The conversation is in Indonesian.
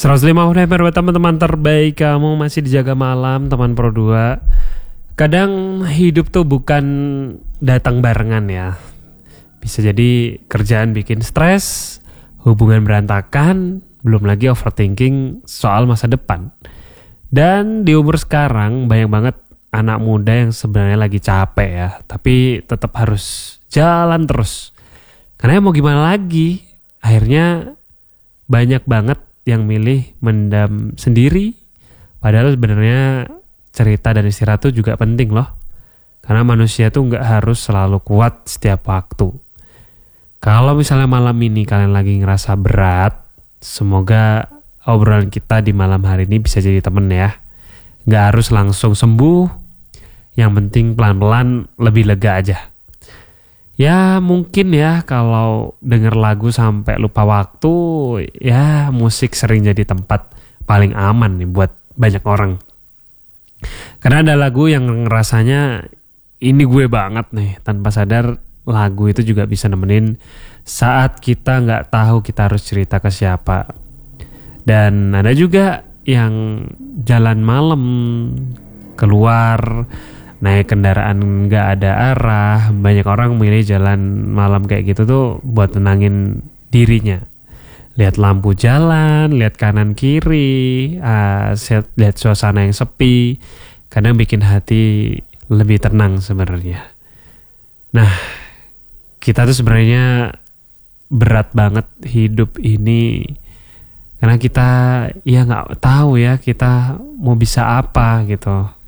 105 FM buat teman-teman terbaik kamu masih dijaga malam teman Pro 2. Kadang hidup tuh bukan datang barengan ya. Bisa jadi kerjaan bikin stres, hubungan berantakan, belum lagi overthinking soal masa depan. Dan di umur sekarang banyak banget anak muda yang sebenarnya lagi capek ya, tapi tetap harus jalan terus. Karena mau gimana lagi, akhirnya banyak banget yang milih mendam sendiri. Padahal sebenarnya cerita dan istirahat itu juga penting loh. Karena manusia tuh gak harus selalu kuat setiap waktu. Kalau misalnya malam ini kalian lagi ngerasa berat, semoga obrolan kita di malam hari ini bisa jadi temen ya. Gak harus langsung sembuh, yang penting pelan-pelan lebih lega aja. Ya mungkin ya kalau denger lagu sampai lupa waktu, ya musik sering jadi tempat paling aman nih buat banyak orang. Karena ada lagu yang rasanya ini gue banget nih, tanpa sadar lagu itu juga bisa nemenin saat kita gak tahu kita harus cerita ke siapa. Dan ada juga yang jalan malam, keluar, naik kendaraan gak ada arah. Banyak orang milih jalan malam kayak gitu tuh buat tenangin dirinya. Lihat lampu jalan, lihat kanan kiri, lihat suasana yang sepi. Kadang bikin hati lebih tenang sebenarnya. Nah, kita tuh sebenarnya berat banget hidup ini. Karena kita ya gak tahu ya kita mau bisa apa gitu.